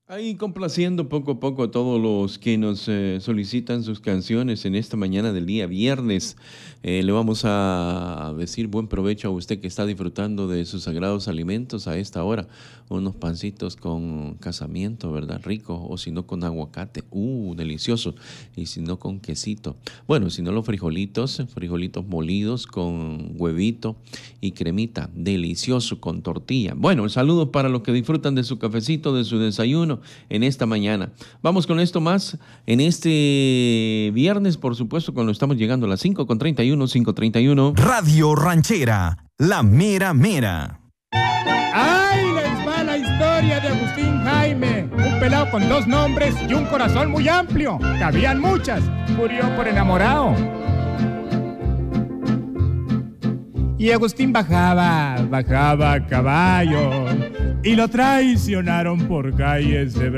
Ahí complaciendo poco a poco a todos los que nos solicitan sus canciones en esta mañana del día viernes. Le vamos a decir buen provecho a usted que está disfrutando de sus sagrados alimentos a esta hora. Unos pancitos con casamiento, ¿verdad? Rico. O si no con aguacate. Delicioso. Y si no con quesito. Bueno, si no los frijolitos molidos con huevito y cremita. Delicioso con tortilla. Bueno, saludos para los que disfrutan de su cafecito, de su desayuno en esta mañana. Vamos con esto más en este viernes, por supuesto, cuando estamos llegando a las 5:31. Radio Ranchera, la mera mera. ¡Ay, les va la historia de Agustín Jaime! Un pelado con 2 nombres y un corazón muy amplio. Cabían muchas. Murió por enamorado. Y Agustín bajaba a caballo y lo traicionaron por calles de